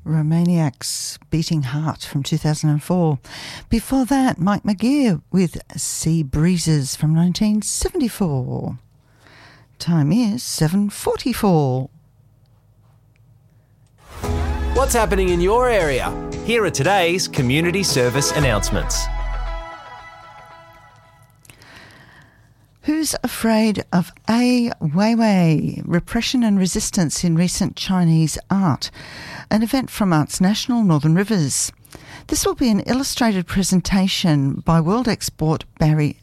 Romaniacs Beating Heart from 2004. Before that, Mike McGear with Sea Breezes from 1974. Time is 7:44. What's happening in your area? Here are today's community service announcements. Who's afraid of Ai Weiwei? Repression and resistance in recent Chinese art. An event from Arts National, Northern Rivers. This will be an illustrated presentation by world expert Barry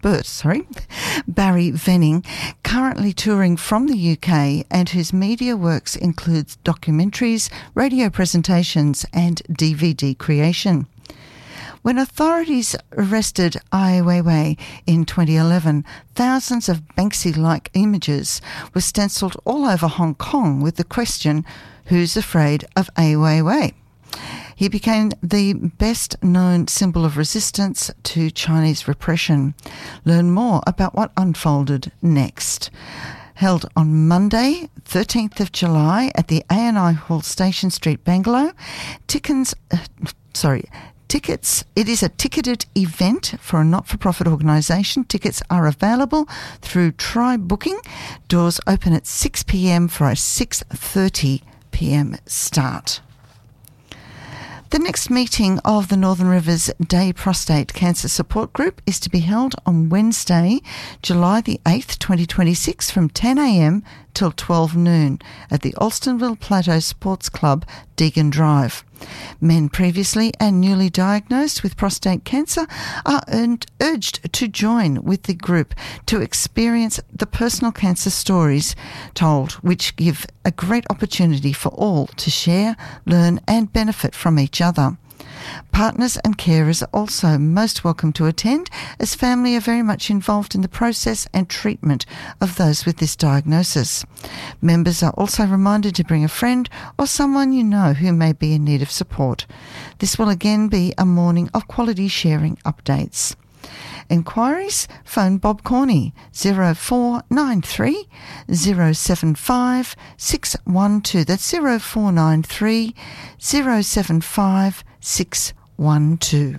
Venning, currently touring from the UK, and whose media works includes documentaries, radio presentations and DVD creation. When authorities arrested Ai Weiwei in 2011, thousands of Banksy-like images were stencilled all over Hong Kong with the question, who's afraid of Ai Weiwei? He became the best-known symbol of resistance to Chinese repression. Learn more about what unfolded next. Held on Monday, 13th of July at the A&I Hall, Station Street, Bangalow. It is a ticketed event for a not-for-profit organisation. Tickets are available through Try Booking. Doors open at 6 p.m. for a 6:30 p.m. start. The next meeting of the Northern Rivers Day Prostate Cancer Support Group is to be held on Wednesday, July the 8th, 2026 from 10 a.m. till 12 noon at the Alstonville Plateau Sports Club, Deegan Drive. Men previously and newly diagnosed with prostate cancer are urged to join with the group to experience the personal cancer stories told, which give a great opportunity for all to share, learn and benefit from each other. Partners and carers are also most welcome to attend, as family are very much involved in the process and treatment of those with this diagnosis. Members are also reminded to bring a friend or someone you know who may be in need of support. This will again be a morning of quality sharing updates. Enquiries? Phone Bob Corney 0493 075 612. That's 0493 075 612.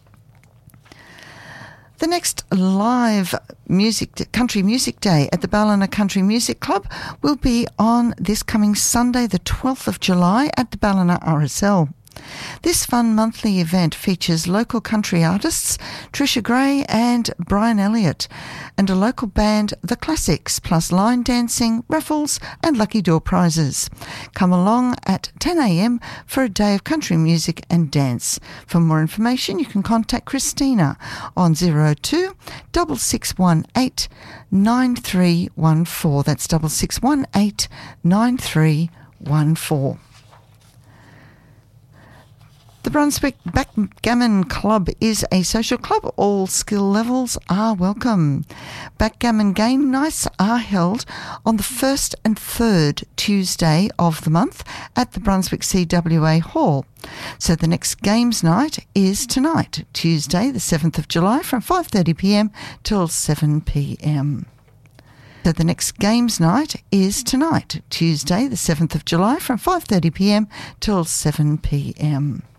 The next live country music day at the Ballina Country Music Club will be on this coming Sunday, the 12th of July at the Ballina RSL. This fun monthly event features local country artists Trisha Gray and Brian Elliott, and a local band, The Classics, plus line dancing, raffles and lucky door prizes. Come along at 10 a.m. for a day of country music and dance. For more information, you can contact Christina on 02 6618 9314. That's 6618 9314. The Brunswick Backgammon Club is a social club. All skill levels are welcome. Backgammon game nights are held on the first and third Tuesday of the month at the Brunswick CWA Hall. So the next games night is tonight, Tuesday the 7th of July from 5:30 p.m. till 7 p.m. So the next games night is tonight, Tuesday the 7th of July from 5:30 p.m. till 7 p.m.